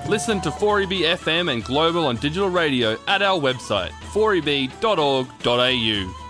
Listen to 4EB FM and Global on digital radio at our website, 4eb.org.au.